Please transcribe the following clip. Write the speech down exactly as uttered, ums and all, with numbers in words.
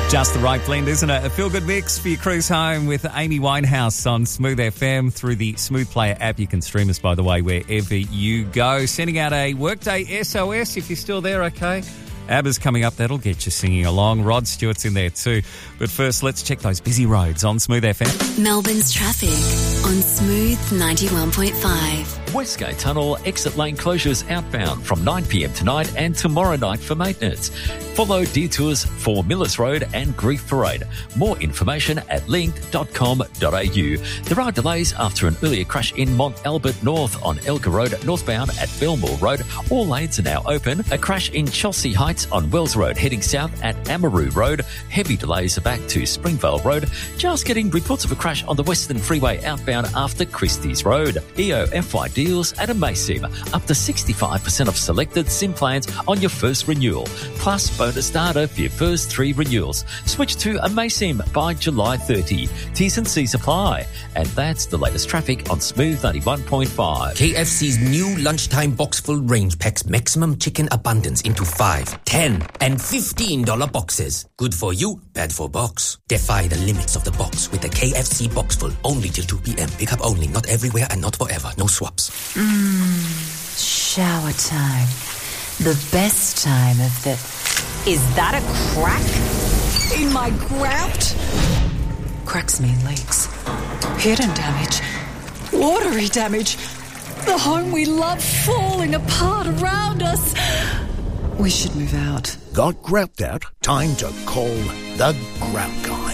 Just the right blend, isn't it? A feel-good mix for your cruise home with Amy Winehouse on Smooth F M through the Smooth Player app. You can stream us, by the way, wherever you go. Sending out a Workday S O S if you're still there, okay? ABBA's coming up. That'll get you singing along. Rod Stewart's in there too. But first, let's check those busy roads on Smooth F M. Melbourne's traffic on Smooth ninety-one point five. Westgate Tunnel exit lane closures outbound from nine p.m. tonight and tomorrow night for maintenance. Follow detours for Millers Road and Grief Parade. More information at link dot com dot a u. There are delays after an earlier crash in Mont Albert North on Elgar Road northbound at Belmore Road. All lanes are now open. A crash in Chelsea Heights on Wells Road heading south at Amaroo Road. Heavy delays are back to Springvale Road. Just getting reports of a crash on the Western Freeway outbound after Christie's Road. E O F Y deals at Amaysim. Up to sixty-five percent of selected SIM plans on your first renewal. Plus bonus data for your first three renewals. Switch to Amaysim by July thirtieth. T's and C's apply. And that's the latest traffic on Smooth ninety-one point five. K F C's new lunchtime box full range packs maximum chicken abundance into five, ten, and fifteen dollar boxes. Good for you, bad for box. Defy the limits of the box with the K F C box full. Only till two p.m. Pick up only, not everywhere and not forever. No swaps. Mmm, shower time. The best time of the... Is that a crack in my grout? Cracks mean leaks. Hidden damage. Watery damage. The home we love falling apart around us. We should move out. Got grout out? Time to call the Grout Guy.